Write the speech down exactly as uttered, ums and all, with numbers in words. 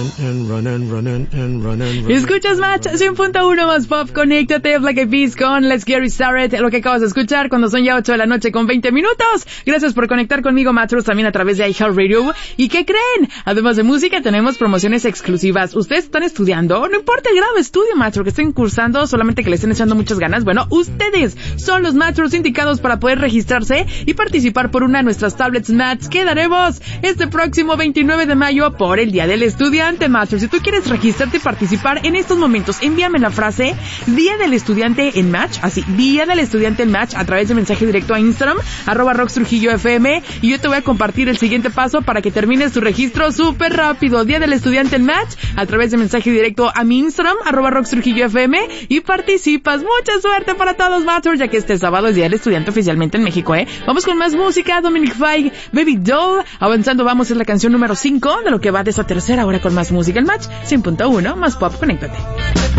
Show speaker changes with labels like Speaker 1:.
Speaker 1: and run and run and run and run.
Speaker 2: Escuchas Match cien punto uno más pop, conéctate, Black Eyed Peas con Let's Get It Started, lo que acabas de escuchar cuando son ya ocho de la noche con veinte minutos. Gracias por conectar conmigo, Matros, también a través de iHeartRadio. ¿Y qué creen? Además de música, tenemos promociones exclusivas. ¿Ustedes están estudiando? No importa el grado de estudio, Matro, que estén cursando, solamente que le estén echando muchas ganas. Bueno, ustedes son los Matros indicados para poder registrarse y participar por una de nuestras tablets Match que daremos este próximo veintinueve de mayo por el Día del Estudiante, Matros. Si tú quieres registrarte y participar en estos momentos, envíame la frase Día del Estudiante en Match, así, Día del Estudiante en Match, a través de mensaje directo a Instagram, arroba Rox Trujillo F M, y yo te voy a compartir el siguiente paso para que termines tu registro súper rápido. Día del Estudiante en Match, a través de mensaje directo a mi Instagram, arroba Rox Trujillo F M, y participas. Mucha suerte para todos, Matros, ya que este sábado es Día del Estudiante oficialmente en México, ¿eh? Vamos con más música, Dominic Fike, Baby Doll. Avanzando vamos, es la canción número cinco de lo que va de esa tercera hora con más música en Match cien punto uno más pop, conéctate.